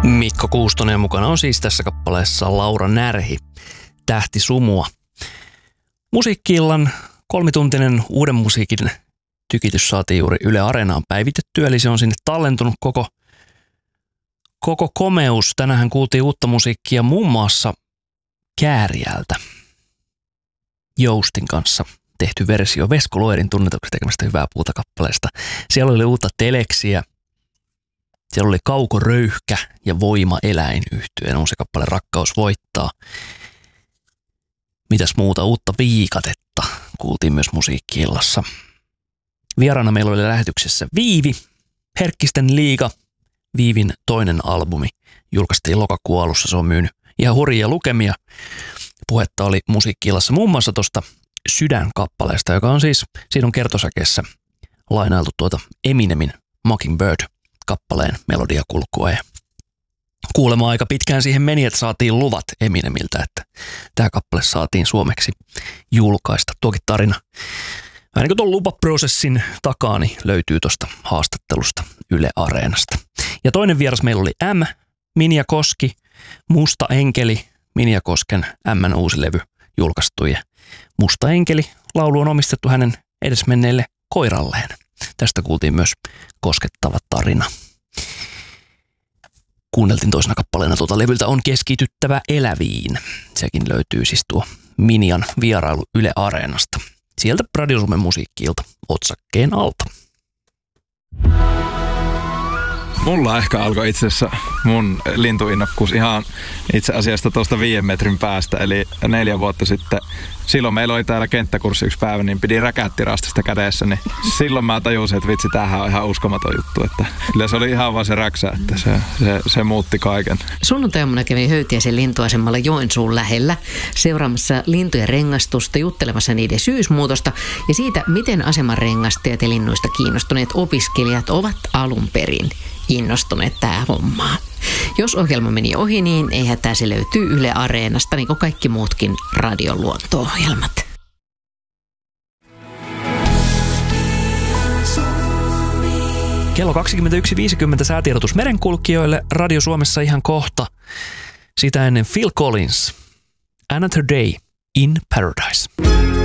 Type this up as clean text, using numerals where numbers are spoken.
Mikko Kuustonen mukana on siis tässä kappaleessa Laura Närhi, Tähti sumua. Musiikki-illan 3-tuntinen uuden musiikin tykitys saatiin juuri Yle Areenaan päivitettyä, eli se on sinne tallentunut koko komeus. Tänään kuultiin uutta musiikkia muun muassa Kääriältä. Joustin kanssa tehty versio Vesko Loerin tunnetuksi tekemästä Hyvää puuta kappaleesta. Siellä oli uutta Teleksiä. Siellä oli Kauko Röyhkä ja Voima eläin -yhtyeen uusi kappale Rakkaus voittaa. Mitäs muuta? Uutta Viikatetta kuultiin myös musiikki-illassa. Vieraana meillä oli lähetyksessä Viivi, Herkkisten liiga. Viivin toinen albumi julkaistiin lokakuun alussa. Se on myynyt ihan hurjia lukemia. Puhetta oli musiikki-illassa muun muassa tuosta Sydän-kappaleesta, joka on siis, siinä on kertosäkeessä lainailtu tuota Eminemin Mockingbird-kappaleen melodiakulkua. Ja kuulemma aika pitkään siihen meni, että saatiin luvat Eminemiltä, että tämä kappale saatiin suomeksi julkaista. Tuokin tarina aina kuin tuon lupaprosessin takaa niin löytyy tuosta haastattelusta Yle Areenasta. Ja toinen vieras meillä oli Minja Koski, Musta enkeli, Minja Kosken M:n uusi levy julkaistu. Ja Musta enkeli -laulu on omistettu hänen edesmenneelle koiralleen. Tästä kuultiin myös koskettava tarina. Kuunneltiin toisena kappaleena tuota levyltä On keskityttävä eläviin. Sekin löytyy siis tuo Minjan vierailu Yle Areenasta. Sieltä Radio Suomen musiikki-ilta otsakkeen alta. Mulla ehkä alkoi itse asiassa mun lintuinnokkuus ihan itse asiassa tuosta 5 metrin päästä, eli 4 vuotta sitten. Silloin meillä oli täällä kenttäkurssi yksi päivä, niin pidin räkättirastista kädessä, niin silloin mä tajusin, että vitsi, tämähän on ihan uskomaton juttu. Että kyllä se oli ihan vaan se räksä, että se muutti kaiken. Sunnuntaina kävin Höytiäisen lintuasemalla Joensuun lähellä seuraamassa lintujen rengastusta, juttelemassa niiden syysmuutosta ja siitä, miten asemanrengastajat ja linnuista kiinnostuneet opiskelijat ovat alun perin innostuneet tähän hommaan. Jos ohjelma meni ohi, niin ei hätää, se löytyy Yle Areenasta, niin kuin kaikki muutkin radion luonto-ohjelmat. Kello 21.50 säätiedotus merenkulkijoille. Radio Suomessa ihan kohta. Sitä ennen Phil Collins, Another Day in Paradise.